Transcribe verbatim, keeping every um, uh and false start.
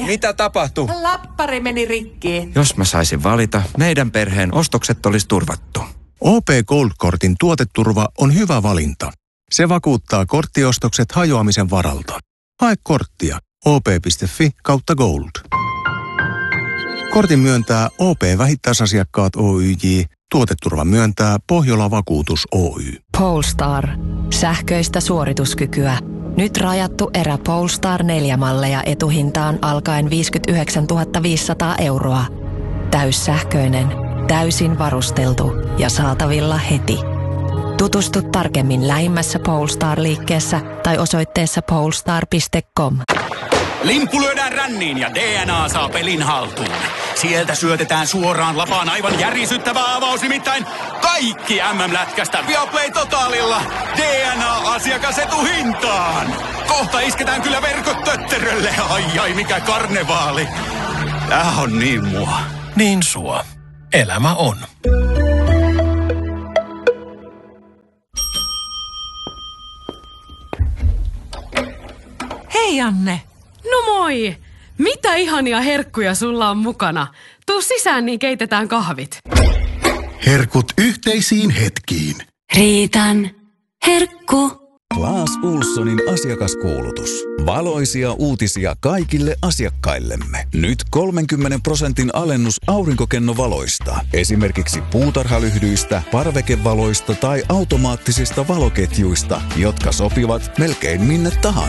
Hei! Mitä tapahtui? Läppäri meni rikki. Jos mä saisin valita, meidän perheen ostokset olisi turvattu. O P Gold-kortin tuoteturva on hyvä valinta. Se vakuuttaa korttiostokset hajoamisen varalta. Hae korttia op.fi kautta gold. Kortin myöntää O P Vähittäisasiakkaat Oyj. Tuoteturva myöntää Pohjola Vakuutus Oy. Polestar. Sähköistä suorituskykyä. Nyt rajattu erä Polestar neljä malleja etuhintaan alkaen viisikymmentäyhdeksäntuhatta viisisataa euroa. Täyssähköinen, täysin varusteltu ja saatavilla heti. Tutustu tarkemmin lähimmässä Polestar-liikkeessä tai osoitteessa polestar piste com. Limppu lyödään ränniin ja D N A saa pelin haltuun. Sieltä syötetään suoraan lapaan aivan järisyttävä avaus, nimittäin kaikki M M-lätkästä Viaplay Totalilla. D N A-asiakasetuhintaan. Kohta isketään kyllä verkot tötterölle. Ai ai, mikä karnevaali. Tää on niin mua. Niin sua. Elämä on. Hei Anne. No moi! Mitä ihania herkkuja sulla on mukana? Tuu sisään, niin keitetään kahvit. Herkut yhteisiin hetkiin. Riitan herkku. Claes Ohlsonin asiakaskuulutus. Valoisia uutisia kaikille asiakkaillemme. Nyt kolmenkymmenen prosentin alennus aurinkokennovaloista. Esimerkiksi puutarhalyhdyistä, parvekevaloista tai automaattisista valoketjuista, jotka sopivat melkein minne tahansa.